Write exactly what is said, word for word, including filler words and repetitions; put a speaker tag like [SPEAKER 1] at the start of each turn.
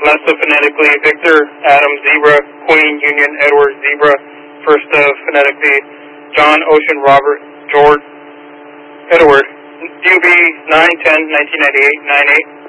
[SPEAKER 1] last of phonetically, Victor, Adam, Zebra, Queen, Union, Edward, Zebra, first of phonetically, John, Ocean, Robert, George, Edward, D U B nine ten nineteen ninety-eight, nine eight.